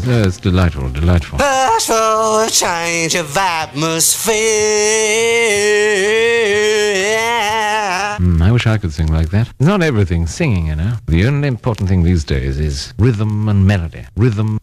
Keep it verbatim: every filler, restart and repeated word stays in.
Yes, uh, it's delightful, delightful. Ask for a change of atmosphere. Mm, I wish I could sing like that. It's not everything singing, you know. The only important thing these days is rhythm and melody. Rhythm